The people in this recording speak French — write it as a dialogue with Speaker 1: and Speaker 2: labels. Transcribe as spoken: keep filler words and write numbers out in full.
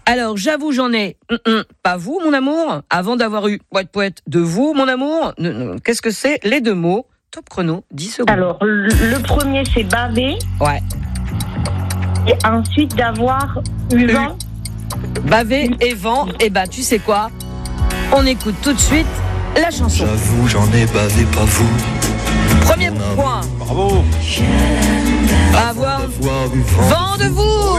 Speaker 1: Alors, j'avoue, j'en ai. Hum, hum, pas vous, mon amour. Avant d'avoir eu poète poète de vous, mon amour. Qu'est-ce que c'est les deux mots? Top chrono, dix secondes.
Speaker 2: Alors, le, le premier, c'est baver.
Speaker 1: Ouais.
Speaker 2: Et ensuite, d'avoir eu vent.
Speaker 1: Baver et vent. Et bah, tu sais quoi? On écoute tout de suite la chanson.
Speaker 3: J'avoue, j'en ai bavé, pas vous.
Speaker 1: Premier point.
Speaker 4: Bravo.
Speaker 1: Avoir
Speaker 3: Avoir eu vent.
Speaker 1: vent de vous.